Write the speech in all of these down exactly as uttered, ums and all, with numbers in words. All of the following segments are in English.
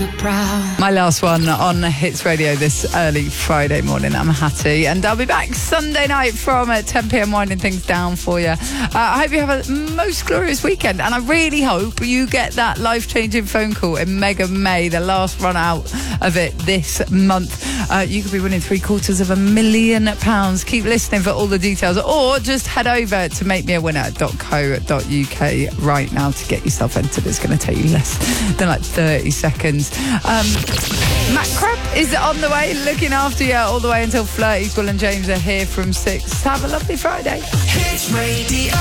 the prowl. My last one on Hits Radio this early Friday morning. I'm Hattie, and I'll be back Sunday night from at ten p.m. winding things down for you. Uh, I hope you have a most glorious weekend, and I really hope you get that life-changing phone call in Mega May, the last run out of it this month. Uh, you could be winning three quarters of a million pounds. Keep listening for all the details, or just head over to make me a winner dot co dot uk right now to get yourself entered. It's going to take you less than like thirty seconds. Um, Matt Crab is on the way, looking after you all the way until Flirties. Will and James are here from six. Have a lovely Friday. Hits Radio.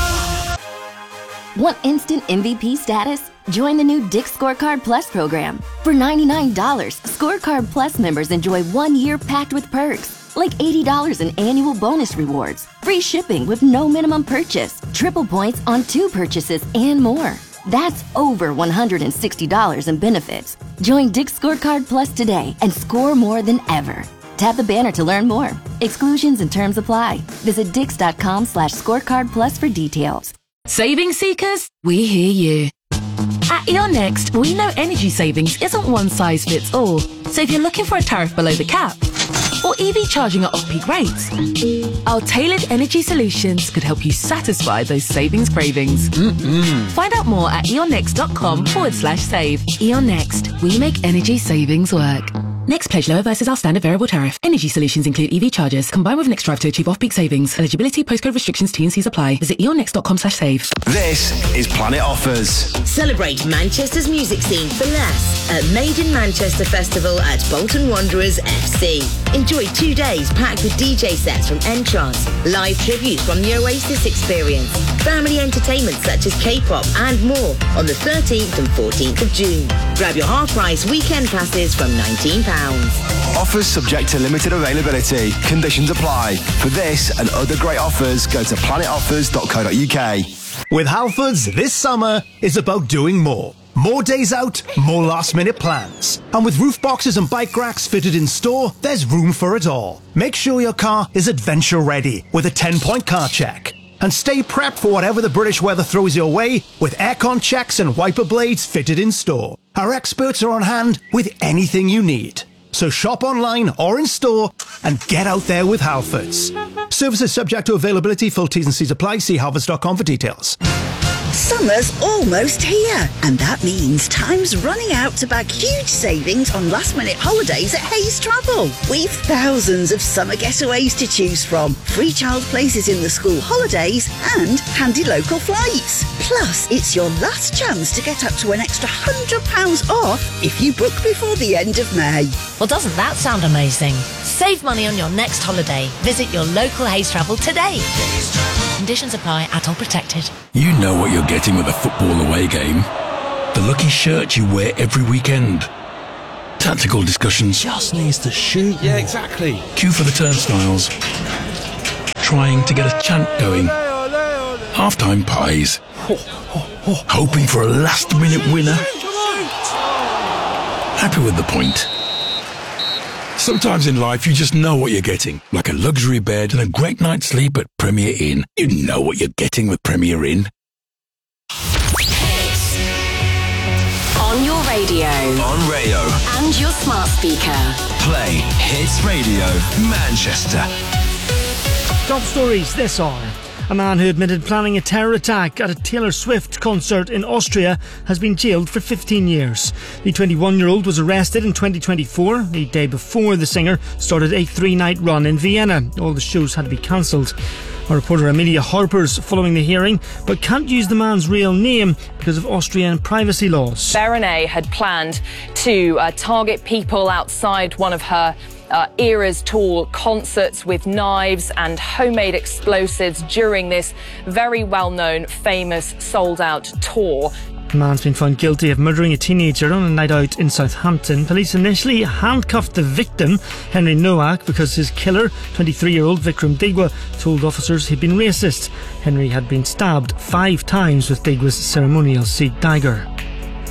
Want instant M V P status? Join the new Dick's Scorecard Plus program. For ninety-nine dollars, Scorecard Plus members enjoy one year packed with perks, like eighty dollars in annual bonus rewards, free shipping with no minimum purchase, triple points on two purchases, and more. That's over one hundred sixty dollars in benefits. Join Dick's Scorecard Plus today and score more than ever. Tap the banner to learn more. Exclusions and terms apply. Visit dix.com slash scorecard plus for details. Saving seekers, we hear you. At E O N Next, we know energy savings isn't one size fits all. So if you're looking for a tariff below the cap, or E V charging at off-peak rates, our tailored energy solutions could help you satisfy those savings cravings. Mm-mm. Find out more at eonnext.com forward slash save. E O N Next, we make energy savings work. Next pledge lower versus our standard variable tariff. Energy solutions include E V chargers, combined with Next Drive to achieve off-peak savings. Eligibility, postcode restrictions, T and C's apply. Visit eonnext.com slash save. This is Planet Offers. Celebrate Manchester's music scene for less at Made in Manchester Festival at Bolton Wanderers F C. Enjoy two days packed with D J sets from Entrance, live tributes from the Oasis Experience, family entertainment such as K-pop and more on the thirteenth and fourteenth of June. Grab your half-price weekend passes from nineteen pounds. Offers subject to limited availability. Conditions apply. For this and other great offers, go to planet offers dot co dot uk. With Halfords, this summer is about doing more. More days out, more last-minute plans. And with roof boxes and bike racks fitted in store, there's room for it all. Make sure your car is adventure-ready with a ten-point car check. And stay prepped for whatever the British weather throws your way with aircon checks and wiper blades fitted in store. Our experts are on hand with anything you need. So shop online or in store and get out there with Halfords. Services subject to availability. Full T's and C's apply. See halfords dot com for details. Summer's almost here, and that means time's running out to bag huge savings on last-minute holidays at Hayes Travel. We've thousands of summer getaways to choose from, free child places in the school holidays, and handy local flights. Plus, it's your last chance to get up to an extra one hundred pounds off if you book before the end of May. Well, doesn't that sound amazing? Save money on your next holiday. Visit your local Hayes Travel today. Conditions apply, adult protected. You know what you're getting with a football away game. The lucky shirt you wear every weekend. Tactical discussions. Just needs to shoot. Yeah, exactly. Queue for the turnstiles. Trying to get a chant going. Half-time pies. Hoping for a last-minute winner. Happy with the point. Sometimes in life you just know what you're getting. Like a luxury bed and a great night's sleep at Premier Inn. You know what you're getting with Premier Inn. On your radio. On radio. And your smart speaker. Play Hits Radio Manchester. Top stories this hour. A man who admitted planning a terror attack at a Taylor Swift concert in Austria has been jailed for fifteen years. The twenty-one-year-old was arrested in twenty twenty-four, the day before the singer started a three-night run in Vienna. All the shows had to be cancelled. Our reporter Amelia Harper's following the hearing, but can't use the man's real name because of Austrian privacy laws. Berenice had planned to uh, target people outside one of her Uh, Eras Tour concerts with knives and homemade explosives during this very well-known, famous, sold-out tour. The man's been found guilty of murdering a teenager on a night out in Southampton. Police initially handcuffed the victim, Henry Nowak, because his killer, twenty-three-year-old Vikram Digwa, told officers he'd been racist. Henry had been stabbed five times with Digwa's ceremonial Sikh dagger.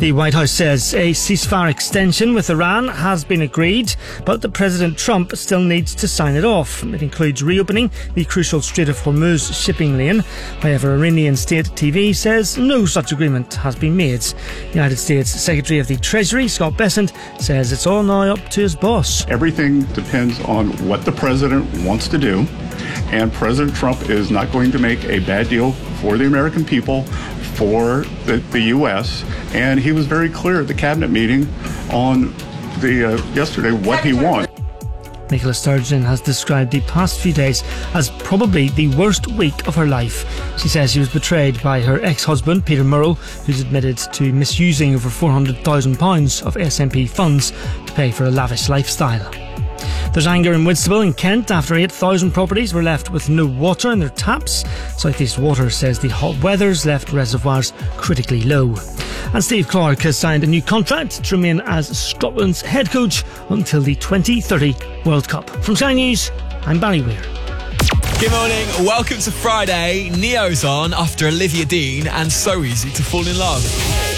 The White House says a ceasefire extension with Iran has been agreed, but that President Trump still needs to sign it off. It includes reopening the crucial Strait of Hormuz shipping lane. However, Iranian state T V says no such agreement has been made. United States Secretary of the Treasury, Scott Bessent, says it's all now up to his boss. Everything depends on what the president wants to do, and President Trump is not going to make a bad deal for the American people, for the, the U S, and he was very clear at the cabinet meeting on the uh, yesterday what he wants. Nicola Sturgeon has described the past few days as probably the worst week of her life. She says she was betrayed by her ex-husband, Peter Murrell, who's admitted to misusing over four hundred thousand pounds of S N P funds to pay for a lavish lifestyle. There's anger in Whitstable in Kent after eight thousand properties were left with no water in their taps. South East Water says the hot weather's left reservoirs critically low. And Steve Clarke has signed a new contract to remain as Scotland's head coach until the twenty thirty World Cup. From Sky News, I'm Barry Weir. Good morning, welcome to Friday. Neo's on after Olivia Dean and So Easy to Fall in Love.